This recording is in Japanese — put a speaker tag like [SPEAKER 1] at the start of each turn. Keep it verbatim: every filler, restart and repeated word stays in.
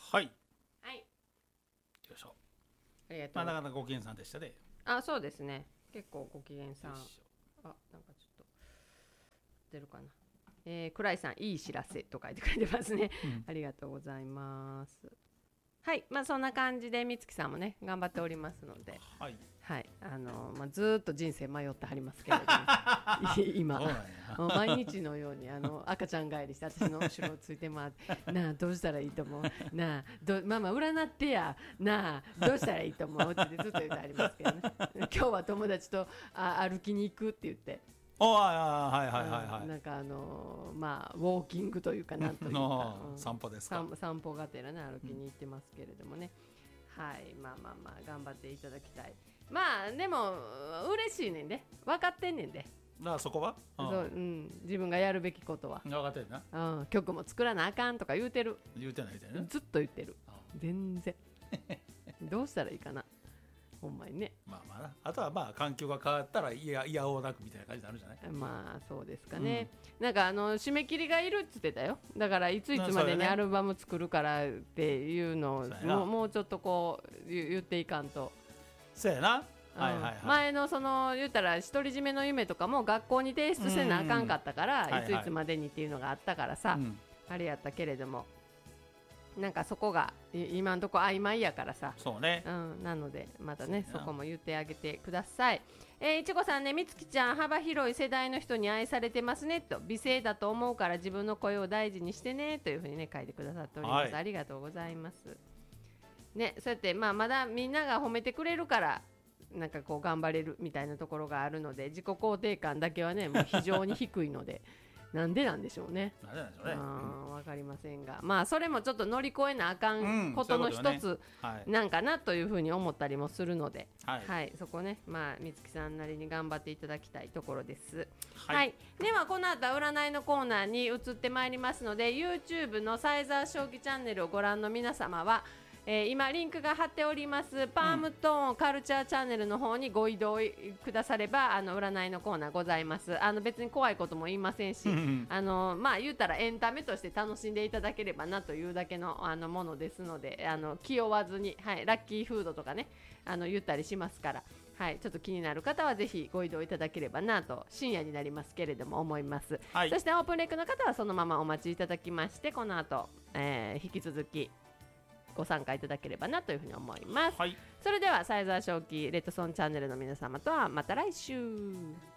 [SPEAKER 1] はい。
[SPEAKER 2] はい。
[SPEAKER 1] よいしょ。
[SPEAKER 2] ありがとう。
[SPEAKER 1] まあなかなかご機嫌さんでしたね。
[SPEAKER 2] あ、そうですね。結構ご機嫌さん。
[SPEAKER 1] よいしょ。
[SPEAKER 2] あ、なんかちょっと出るかな。えー、倉井さんいい知らせと書いてくれてますね。
[SPEAKER 1] うん、
[SPEAKER 2] ありがとうございます。はい、まあそんな感じで美月さんもね頑張っておりますので、
[SPEAKER 1] はい。
[SPEAKER 2] はい、あのーまあ、ずーっと人生迷ってはりますけれども今
[SPEAKER 1] そうなんや。
[SPEAKER 2] もう毎日のようにあの赤ちゃん帰りして私の後ろをついて回ってなあどうしたらいいと思うなあどママ占ってやなあどうしたらいいと思うってずっと言ってありますけどね今日は友達とあ歩きに行くって言って
[SPEAKER 1] おあはいはいはいはい。
[SPEAKER 2] なんかあのーまあウォーキングというかなんというか、うん、
[SPEAKER 1] 散歩ですか。
[SPEAKER 2] 散散歩がてらね歩きに行ってますけれどもね、うん、はいまあまあまあ頑張っていただきたい。まあでも嬉しいねんで分かってんねんで。
[SPEAKER 1] だからそこは、
[SPEAKER 2] うん、そう、うん、自分がやるべきことは
[SPEAKER 1] 分かってるな、
[SPEAKER 2] うん、曲も作らなあかんとか言うてる
[SPEAKER 1] 言うてない言うてない
[SPEAKER 2] ずっと言ってる全然どうしたらいいかなほんまにね。
[SPEAKER 1] まあまあなあとはまあ環境が変わったらいやいやおうなくみたいな感じになるじゃない。
[SPEAKER 2] まあそうですかね、うん、なんかあの締め切りがいるっつってたよ。だからいついつまでにアルバム作るからっていうのをもう、もうちょっとこう言っていかんと。
[SPEAKER 1] そうやな、はいはいはい、
[SPEAKER 2] 前のその言ったら独り占めの夢とかも学校に提出せなあかんかったから、いついつまでにっていうのがあったからさ、はいはい、あれやったけれどもなんかそこが今んとこ曖昧やからさ。
[SPEAKER 1] そうね、
[SPEAKER 2] うん、なのでまたね そ, そこも言ってあげてください。えー、いちごさんね、みつきちゃん幅広い世代の人に愛されてますねと、美声だと思うから自分の声を大事にしてねというふうにね書いてくださっております、はい、ありがとうございますね。そうやって、まあ、まだみんなが褒めてくれるからなんかこう頑張れるみたいなところがあるので、自己肯定感だけはねもう非常に低いのでなんでなんでしょうね。
[SPEAKER 1] なんでなんでしょうね。
[SPEAKER 2] わかりませんが、まあそれもちょっと乗り越えなあかんことの一つなんかなというふうに思ったりもするので、はい、はい、そこね、まあみつきさんなりに頑張っていただきたいところです。はい。はい、ではこの後占いのコーナーに移ってまいりますので、YouTube のサイザー将棋チャンネルをご覧の皆様は。えー、今リンクが貼っておりますパームトーンカルチャーチャンネルの方にご移動くださればあの占いのコーナーございます。あの別に怖いことも言いませんし、あのまあ言ったらエンタメとして楽しんでいただければなというだけのあのものですので、あの気負わずに、はい、ラッキーフードとかねあの言ったりしますから、はい、ちょっと気になる方はぜひご移動いただければなと深夜になりますけれども思います、はい、そしてオープンレックの方はそのままお待ちいただきましてこの後、えー、引き続きご参加いただければなというふうに思います、はい、それではサイザー将棋レッドソンチャンネルの皆様とはまた来週。